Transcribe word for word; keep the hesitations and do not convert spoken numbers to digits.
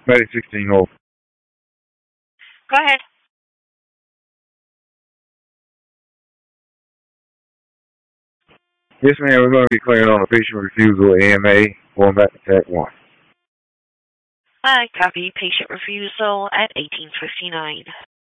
Medic sixteen, hold. Go ahead. Yes, ma'am, we're going to be clearing on a patient refusal A M A, going back to Tech one. I copy patient refusal at eighteen fifty-nine.